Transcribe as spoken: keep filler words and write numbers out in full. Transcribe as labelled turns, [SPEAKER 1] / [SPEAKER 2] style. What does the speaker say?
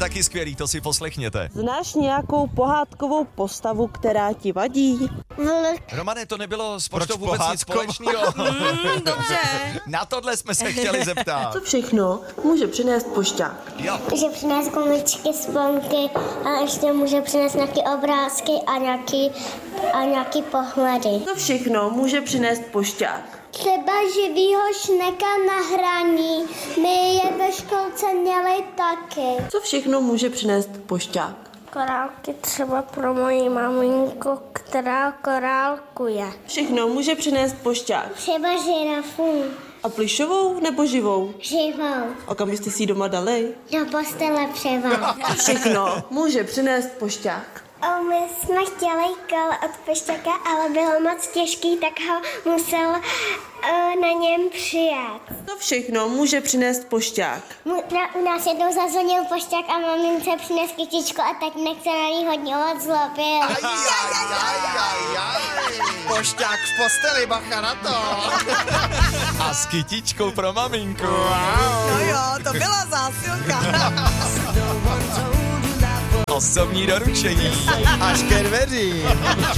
[SPEAKER 1] taky skvělý, to si poslechněte.
[SPEAKER 2] Znáš nějakou pohádkovou postavu, která ti vadí?
[SPEAKER 3] Vlk.
[SPEAKER 1] Romane, to nebylo s poštou
[SPEAKER 4] Proč
[SPEAKER 1] vůbec nic
[SPEAKER 4] pohádkovou?
[SPEAKER 1] společného.
[SPEAKER 5] Mm, dobře.
[SPEAKER 1] Na tohle jsme se chtěli zeptat.
[SPEAKER 2] Co všechno může přinést pošťák?
[SPEAKER 1] Jo.
[SPEAKER 3] Může přinést gumičky, sponky a ještě může přinést nějaké obrázky a nějaký, a nějaký pohledy.
[SPEAKER 2] Co všechno může přinést pošťák?
[SPEAKER 3] Třeba živýho šneka na hraní. My je ve školce měli taky.
[SPEAKER 2] Co všechno může přinést pošťák?
[SPEAKER 3] Korálky třeba pro moji maminku, která korálkuje.
[SPEAKER 2] Všechno může přinést pošťák.
[SPEAKER 3] Třeba žirafu.
[SPEAKER 2] A plišovou nebo živou?
[SPEAKER 3] Živou.
[SPEAKER 2] A kam byste si ji doma dali?
[SPEAKER 3] Do postele převa.
[SPEAKER 2] Co všechno může přinést pošťák?
[SPEAKER 3] A my jsme chtěli kol od pošťáka, ale bylo moc těžký, tak ho musel uh, na něm přijet.
[SPEAKER 2] Co všechno může přinést pošťák?
[SPEAKER 3] Mu- na, u nás jednou zazvonil pošťák a mamince přines kytičku a tatínek se na ní hodně moc zlobil.
[SPEAKER 4] Pošťák v posteli, bacha na to.
[SPEAKER 1] A s kytičkou pro maminku.
[SPEAKER 5] No jo, to byla zásilka.
[SPEAKER 1] Osobní doručení.
[SPEAKER 4] Až ke dveřím.